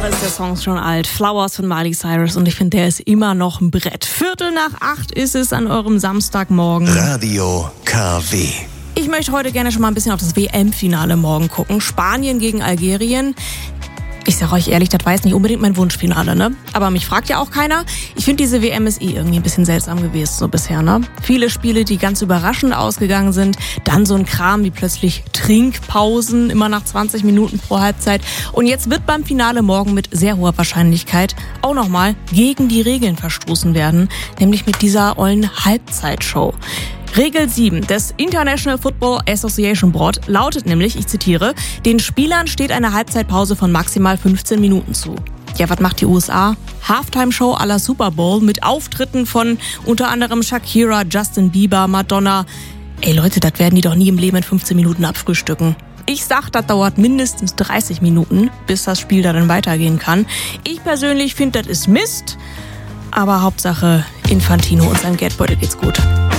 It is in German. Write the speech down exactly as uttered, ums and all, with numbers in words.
Jahre ist der Song schon alt. Flowers von Miley Cyrus und ich finde, der ist immer noch ein Brett. Viertel nach acht ist es an eurem Samstagmorgen. Radio K W. Ich möchte heute gerne schon mal ein bisschen auf das W M-Finale morgen gucken. Spanien gegen Algerien. Ich sage euch ehrlich, das war jetzt nicht unbedingt mein Wunschfinale, ne? Aber mich fragt ja auch keiner. Ich finde, diese W M ist eh irgendwie ein bisschen seltsam gewesen so bisher, ne? Viele Spiele, die ganz überraschend ausgegangen sind. Dann so ein Kram wie plötzlich Trinkpausen, immer nach zwanzig Minuten pro Halbzeit. Und jetzt wird beim Finale morgen mit sehr hoher Wahrscheinlichkeit auch nochmal gegen die Regeln verstoßen werden. Nämlich mit dieser ollen Halbzeitshow. Regel sieben des International Football Association Board lautet nämlich, ich zitiere, den Spielern steht eine Halbzeitpause von maximal fünfzehn Minuten zu. Ja, was macht die U S A? Halftime-Show à la Super Bowl mit Auftritten von unter anderem Shakira, Justin Bieber, Madonna. Ey Leute, das werden die doch nie im Leben in fünfzehn Minuten abfrühstücken. Ich sag, das dauert mindestens dreißig Minuten, bis das Spiel dann weitergehen kann. Ich persönlich finde, das ist Mist. Aber Hauptsache Infantino und seinem Geldbeutel geht's gut.